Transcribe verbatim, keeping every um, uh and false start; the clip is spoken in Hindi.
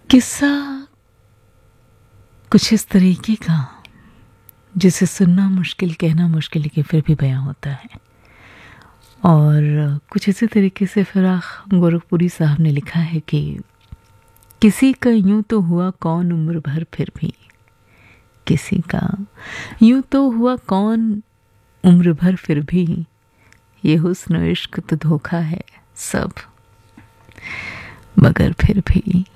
किस्सा कुछ इस तरीके का जिसे सुनना मुश्किल, कहना मुश्किल, लेकिन फिर भी बयां होता है। और कुछ इसी तरीके से फिराक गोरखपुरी साहब ने लिखा है कि किसी का यूं तो हुआ कौन उम्र भर फिर भी, किसी का यूं तो हुआ कौन उम्र भर फिर भी, ये हुस्न इश्क तो धोखा है सब, मगर फिर भी